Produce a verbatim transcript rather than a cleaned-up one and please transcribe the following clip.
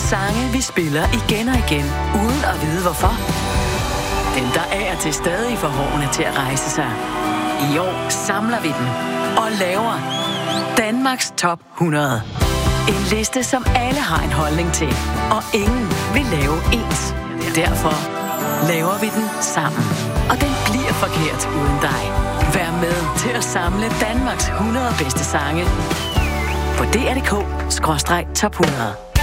Sange, vi spiller igen og igen, uden at vide hvorfor. Dem, der er til stadig for hårene til at rejse sig. I år samler vi dem og laver Danmarks Top hundrede. En liste, som alle har en holdning til, og ingen vil lave ens. Derfor laver vi den sammen. Og den bliver forkert uden dig. Vær med til at samle Danmarks hundrede bedste sange på D R punktum D K skråstreg top hundrede.